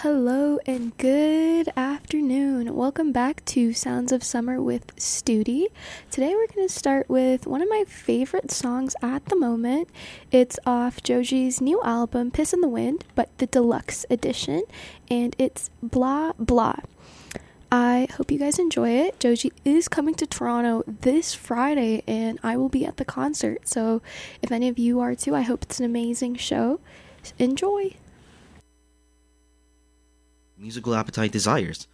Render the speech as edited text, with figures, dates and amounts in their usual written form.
Hello and good afternoon. Welcome back to Sounds of Summer with Studi. Today we're going to start with one of my favorite songs at the moment. It's off Joji's new album, Piss in the Wind, but the deluxe edition, and it's Blah Blah. I hope you guys enjoy it. Joji is coming to Toronto this Friday, and I will be at the concert. So if any of you are too, I hope it's an amazing show. Enjoy! Musical appetite desires.